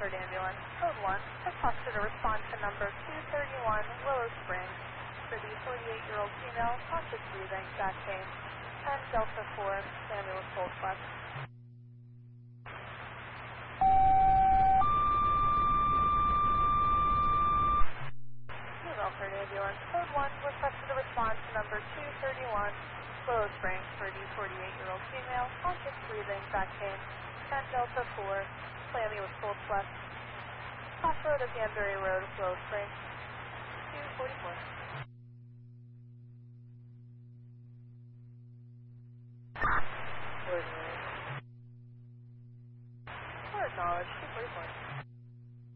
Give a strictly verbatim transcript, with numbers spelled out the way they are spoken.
Milford ambulance, code one, requested to respond to number two thirty-one Willow Springs for the forty-eight-year-old female, conscious breathing, back pain, and Delta four, family with cold flesh. New Milford ambulance, code one, requested to respond to number two thirty-one Willow Springs for the forty-eight-year-old female, conscious breathing, back pain, and Delta four, family with cold flesh. Crossroad at Danbury Road, Willow Springs.